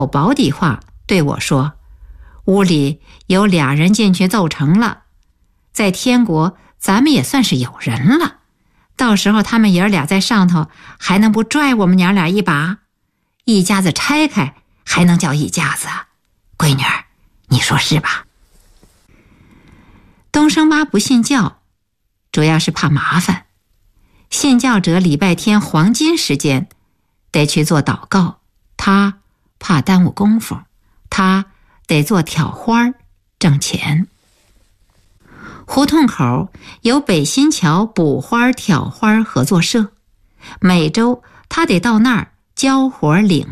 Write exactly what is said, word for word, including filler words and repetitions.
保底话对我说，屋里有俩人进去奏成了，在天国咱们也算是有人了，到时候他们爷儿俩在上头还能不拽我们娘俩一把？一家子拆开还能叫一家子？闺女儿，你说是吧？东升妈不信教，主要是怕麻烦。信教者礼拜天黄金时间得去做祷告，他怕耽误功夫，他得做挑花挣钱。胡同口有北新桥补花挑花合作社，每周他得到那儿交活领